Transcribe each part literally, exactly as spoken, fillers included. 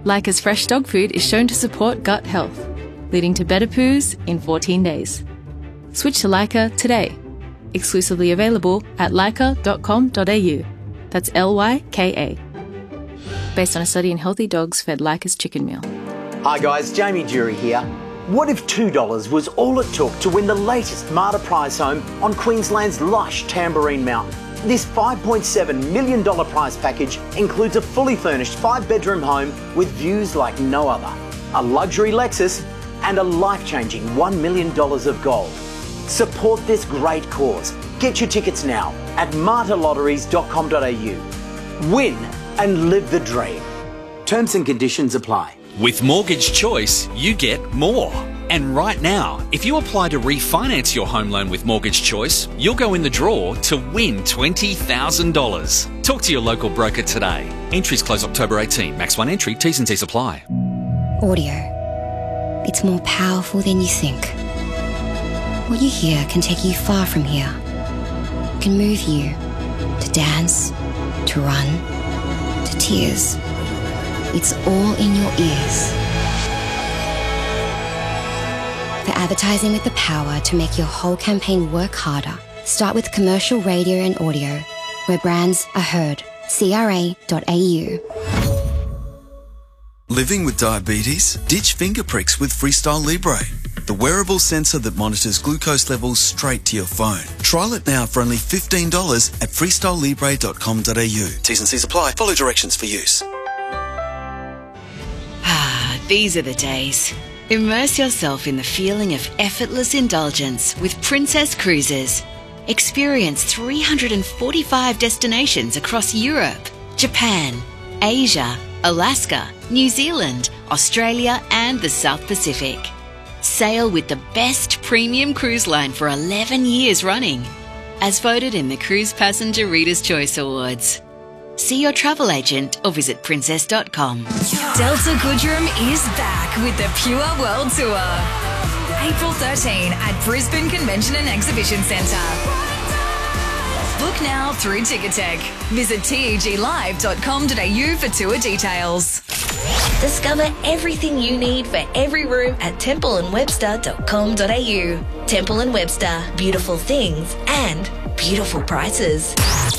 Leica's fresh dog food is shown to support gut health, leading to better poos in fourteen days. Switch to Leica today. Exclusively available at leica dot com dot a u. That's L Y K A. Based on a study in healthy dogs fed Leica's chicken meal. Hi guys, Jamie Jury here. What if two dollars was all it took to win the latest Marta prize home on Queensland's lush Tamborine Mountain? This five point seven million dollars prize package includes a fully furnished five-bedroom home with views like no other, a luxury Lexus, and a life-changing one million dollars of gold. Support this great cause. Get your tickets now at marta lotteries dot com dot a u. Win and live the dream. Terms and conditions apply. With Mortgage Choice, you get more. And right now, if you apply to refinance your home loan with Mortgage Choice, you'll go in the draw to win twenty thousand dollars. Talk to your local broker today. Entries close October eighteenth. Max one entry. T's and C's apply. Audio. It's more powerful than you think. What you hear can take you far from here. It can move you to dance, to run, to tears. It's all in your ears. For advertising with the power to make your whole campaign work harder, start with commercial radio and audio, where brands are heard. C R A dot A U. Living with diabetes? Ditch finger pricks with Freestyle Libre, the wearable sensor that monitors glucose levels straight to your phone. Trial it now for only fifteen dollars at freestyle libre dot com dot a u. T's and C's apply. Follow directions for use. Ah, these are the days. Immerse yourself in the feeling of effortless indulgence with Princess Cruises. Experience three hundred forty-five destinations across Europe, Japan, Asia, Alaska, New Zealand, Australia and the South Pacific. Sail with the best premium cruise line for eleven years running, as voted in the Cruise Passenger Reader's Choice Awards. See your travel agent or visit princess dot com. Delta Goodrem is back with the Pure World Tour. April thirteenth at Brisbane Convention and Exhibition Centre. Book now through Ticketek. Visit teg live dot com dot a u for tour details. Discover everything you need for every room at temple and webster dot com dot a u. Temple and Webster, beautiful things and beautiful prices.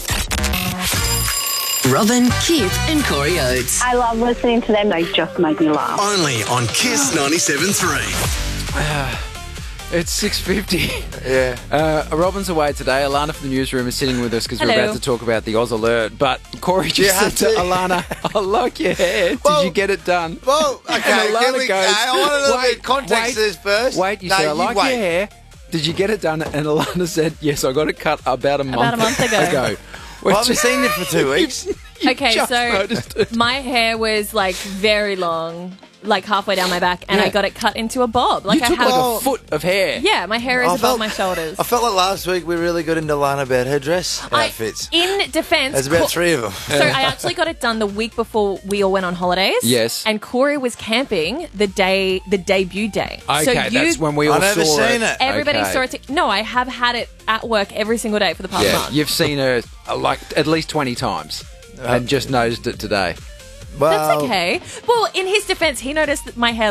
Robin, Kip and Corey Oates. I love listening to them. They just make me laugh. Only on Kiss ninety-seven point three. Uh, it's six fifty. Yeah. Uh, Robin's away today. Alana from the newsroom is sitting with us because we're about to talk about the Oz Alert. But Corey just said to, to Alana, I like your hair. Well, Did you get it done? Well, okay. And Alana we, goes, I want a little wait, bit of context wait, to this first. Wait, you no, said, I you like wait. your hair. Did you get it done? And Alana said, yes, I got it cut about a month, about a month ago. ago. Well, I haven't seen it for two weeks. You okay, so my hair was like very long, like halfway down my back, and Yeah. I got it cut into a bob. Like you I took have like a foot of hair. Yeah, my hair is I above felt- my shoulders. I felt like last week we really got into Lana about her dress I- outfits. In defence, There's about Co- three of them. So I actually got it done the week before we all went on holidays. Yes. And Corey was camping the day, the debut day. Okay, so you, that's when we all I never saw seen it. it. Everybody Okay. saw it. To, no, I have had it at work every single day for the past Yeah, month. you've seen her uh, like at least twenty times and just noticed it today. Well, That's okay. Well, in his defence, he noticed that my hair